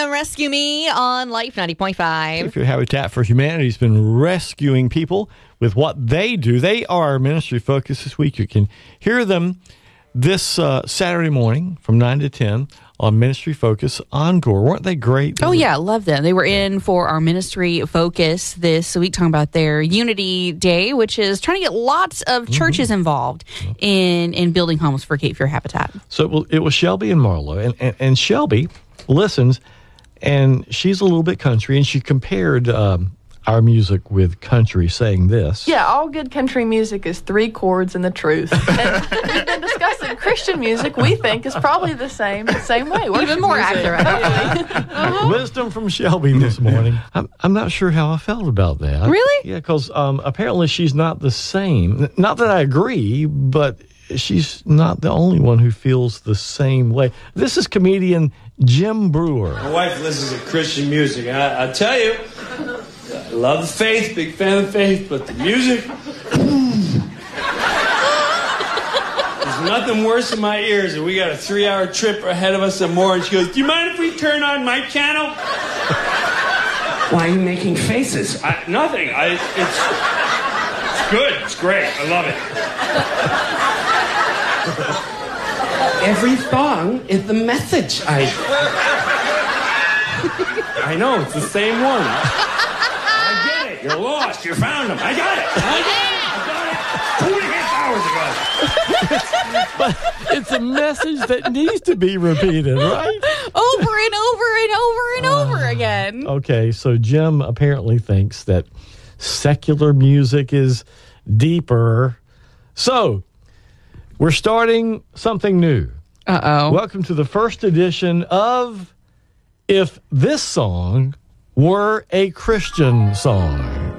Kingdom Rescue Me on Life 90.5. If your Habitat for Humanity has been rescuing people with what they do, they are ministry focused this week. You can hear them this Saturday morning from 9 to 10 on Ministry Focus Encore. Weren't they great? Oh, yeah, love them. They were in for our Ministry Focus this week, talking about their Unity Day, which is trying to get lots of churches involved in building homes for Cape Fear Habitat. So it was Shelby and Marlo, and Shelby listens, and she's a little bit country, and she compared our music with country, saying this. Yeah, all good country music is 3 chords and the truth. And we've been discussing Christian music, we think, is probably the same way. Even more accurate. Wisdom from Shelby this morning. I'm not sure how I felt about that. Really? Yeah, because apparently she's not the same. Not that I agree, but she's not the only one who feels the same way. This is comedian Jim Brewer. My wife listens to Christian music, and I tell you, I love the faith, big fan of faith, but the music, there's nothing worse in my ears. And we got a 3-hour trip ahead of us and more. And she goes, "Do you mind if we turn on my channel?" Why are you making faces? Nothing. It's good. It's great. I love it. Every song is the message. I know, it's the same one. I get it. You're lost. You found them. I got it. I got it. 2.5 hours ago. But it's a message that needs to be repeated, right? Over and over and over and over again. Okay, so Jim apparently thinks that secular music is deeper. So, we're starting something new. Uh-oh. Welcome to the first edition of If This Song Were a Christian Song.